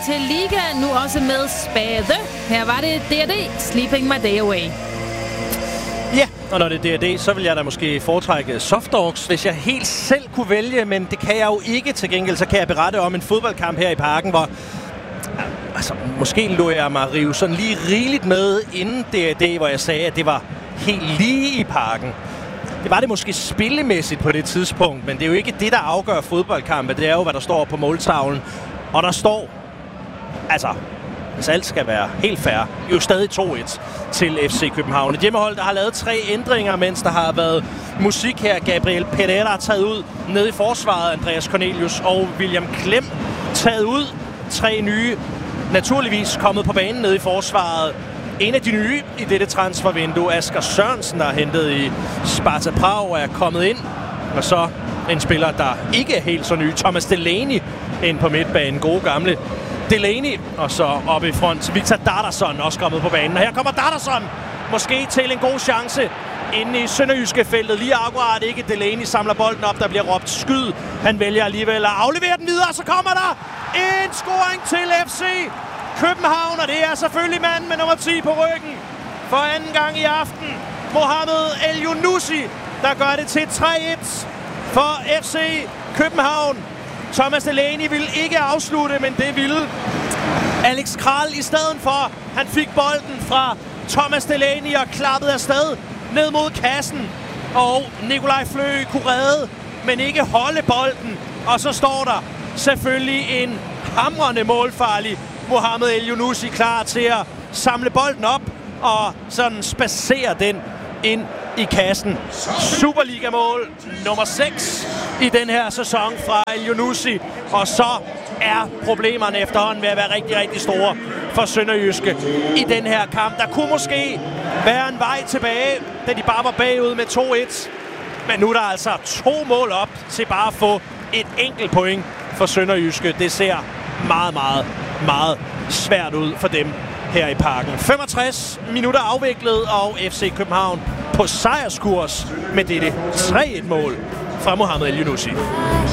til Liga, nu også med Spade. Her var det D&D, Sleeping My Day Away. Ja, og når det er D&D, så vil jeg da måske foretrække Soft Dogs, hvis jeg helt selv kunne vælge, men det kan jeg jo ikke. Til gengæld så kan jeg berette om en fodboldkamp her i Parken, hvor altså, måske lå jeg mig rive sådan lige rigeligt med inden D&D, hvor jeg sagde, at det var helt lige i Parken. Det var det måske spillemæssigt på det tidspunkt, men det er jo ikke det, der afgør fodboldkampe. Det er jo, hvad der står på måltavlen. Og der står, altså, hvis alt skal være helt fair, jo stadig 2-1 til FC København. Et hjemmehold, der har lavet 3 ændringer, mens der har været musik her. Gabriel Pereira er taget ud nede i forsvaret. Andreas Cornelius og William Klem taget ud. 3 nye, naturligvis kommet på banen nede i forsvaret. En af de nye i dette transfervindue, Asger Sørensen, der er hentet i Sparta Prag, er kommet ind. Og så en spiller, der ikke er helt så ny, Thomas Delaney, ind på midtbanen. Gode gamle Delaney. Og så oppe i front, Victor Dardarsson også kommet på banen. Og her kommer Dardarsson måske til en god chance inde i Sønderjyske feltet. Lige akkurat ikke. Delaney samler bolden op, der bliver råbt skyd. Han vælger alligevel at aflevere den videre, og så kommer der en scoring til FC København, og det er selvfølgelig manden med nummer 10 på ryggen. For anden gang i aften, Mohamed El-Younousi, der gør det til 3-1 for FC København. Thomas Delaney ville ikke afslutte, men det ville Alex Kral i stedet for. Han fik bolden fra Thomas Delaney og klappede afsted ned mod kassen. Og Nikolaj Flø kunne redde, men ikke holde bolden. Og så står der selvfølgelig en hamrende målfarlig Mohamed El-Younousi klar til at samle bolden op og sådan spacere den ind i kassen. Superliga-mål nummer 6 i den her sæson fra El-Younousi. Og så er problemerne efterhånden ved at være rigtig, rigtig store for Sønderjyske i den her kamp. Der kunne måske være en vej tilbage, da de bare var bagud med 2-1. Men nu er der altså 2 mål op til bare at få et enkelt point for Sønderjyske. Det ser meget, meget, meget svært ud for dem her i Parken. 65 minutter afviklet, og FC København på sejrskurs med dette 3-1-mål fra Mohamed El-Younousi.